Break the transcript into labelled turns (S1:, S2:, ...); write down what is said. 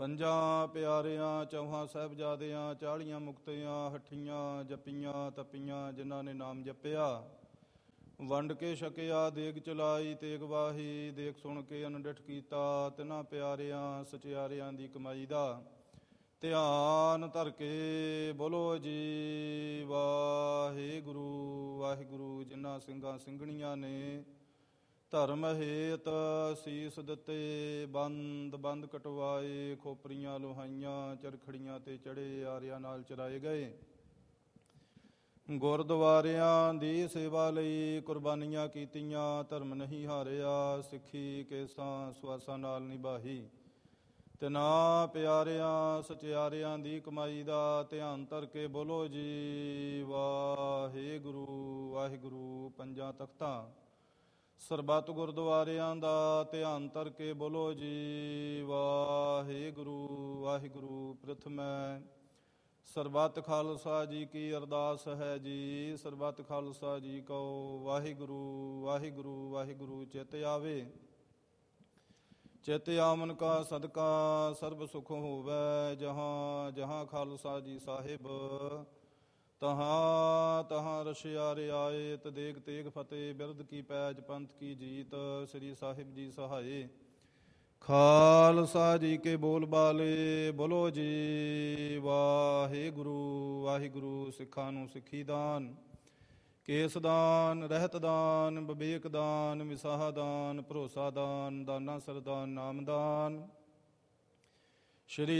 S1: ਪੰਜਾਂ ਪਿਆਰਿਆਂ, ਚੌਹਾਂ ਸਾਹਿਬਜ਼ਾਦਿਆਂ, 40 ਮੁਕਤਿਆਂ, ਹੱਠੀਆਂ, ਜੱਪੀਆਂ, ਤਪੀਆਂ, ਜਿਨ੍ਹਾਂ ਨੇ ਨਾਮ ਜਪਿਆ। ਵੰਡ ਕੇ ਛਕਿਆ, ਦੇਗ ਚਲਾਈ, ਤੇਗ ਵਾਹੀ, ਦੇਖ ਸੁਣ ਕੇ ਅਨਡਿਠ ਕੀਤਾ। ਤਿਨਾਂ ਪਿਆਰਿਆਂ ਸਚਿਆਰਿਆਂ ਦੀ ਕਮਾਈ ਦਾ ਧਿਆਨ ਧਰ ਕੇ ਬੋਲੋ ਜੀ ਵਾਹਿਗੁਰੂ ਵਾਹਿਗੁਰੂ। ਜਿਨ੍ਹਾਂ ਸਿੰਘਾਂ ਸਿੰਘਣੀਆਂ ਨੇ ਧਰਮ ਹੇਤ ਸੀਸ ਦਿੱਤੇ, ਬੰਦ ਬੰਦ ਕਟਵਾਏ, ਖੋਪਰੀਆਂ ਲੋਹਾਈਆਂ, ਚਰਖੜੀਆਂ ਤੇ ਚੜੇ, ਆਰਿਆਂ ਨਾਲ ਚਰਾਏ ਗਏ। ਗੁਰਦੁਆਰਿਆਂ ਦੀ ਸੇਵਾ ਲਈ ਕੁਰਬਾਨੀਆਂ ਕੀਤੀਆਂ, ਧਰਮ ਨਹੀਂ ਹਾਰਿਆ, ਸਿੱਖੀ ਕੇਸਾਂ ਸਵਾਸਾਂ ਨਾਲ ਨਿਭਾਈ। ਤਿਨਾਂ ਪਿਆਰਿਆਂ ਸਚਿਆਰਿਆਂ ਦੀ ਕਮਾਈ ਦਾ ਧਿਆਨ ਧਰ ਕੇ ਬੋਲੋ ਜੀ ਵਾਹਿਗੁਰੂ ਵਾਹਿਗੁਰੂ। ਪੰਜਾਂ ਤਖਤਾਂ ਸਰਬੱਤ ਗੁਰਦੁਆਰਿਆਂ ਦਾ ਧਿਆਨ ਧਰ ਕੇ ਬੋਲੋ ਜੀ ਵਾਹਿਗੁਰੂ ਵਾਹਿਗੁਰੂ। ਪ੍ਰਥਮੈ ਸਰਬੱਤ ਖਾਲਸਾ ਜੀ ਕੀ ਅਰਦਾਸ ਹੈ ਜੀ। ਸਰਬੱਤ ਖਾਲਸਾ ਜੀ ਕਹੋ ਵਾਹਿਗੁਰੂ ਵਾਹਿਗੁਰੂ ਵਾਹਿਗੁਰੂ। ਚਿਤ ਆਵੇ ਚਿਤ ਆਮਨ ਕਾ ਸਦਕਾ ਸਰਬ ਸੁਖ ਹੋਵੈ। ਜਹਾਂ ਜਹਾਂ ਖਾਲਸਾ ਜੀ ਸਾਹਿਬ, ਤਹਾਂ ਤਹਾਂ ਰਸ਼ਿਆ ਰਿਆਇਤ। ਦੇਗ ਤੇਗ ਫਤਿਹ, ਬਿਰਦ ਕੀ ਪੈਜ, ਪੰਥ ਕੀ ਜੀਤ। ਸ੍ਰੀ ਸਾਹਿਬ ਜੀ ਸਹਾਏ। ਖਾਲਸਾ ਜੀ ਕੇ ਬੋਲ ਬਾਲੇ ਬੋਲੋ ਜੀ ਵਾਹਿਗੁਰੂ ਵਾਹਿਗੁਰੂ। ਸਿੱਖਾਂ ਨੂੰ ਸਿੱਖੀ ਦਾਨ, ਕੇਸ ਦਾਨ, ਰਹਿਤ ਦਾਨ, ਵਿਵੇਕ ਦਾਨ, ਵਿਸਾਹ ਦਾਨ, ਭਰੋਸਾ ਦਾਨ, ਦਾਨਾ ਸਰਦਾਨ, ਨਾਮ ਦਾਨ। ਸ਼੍ਰੀ